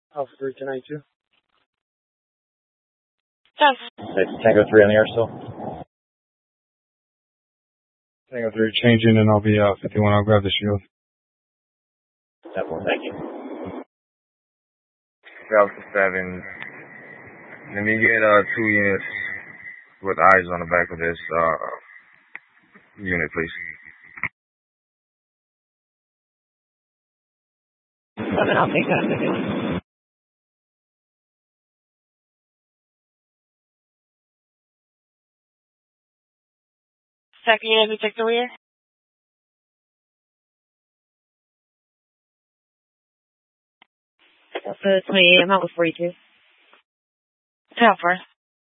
Alpha 3 1092. Yes. Tango 3 on the air still. Tango 3 changing, and I'll be 51. I'll grab the shield. Definitely, thank you. Alpha 7. Let me get 2 units with eyes on the back of this unit, please. I'll take that. Second unit, we take the rear. Alpha 28, I'm out with 42. How far?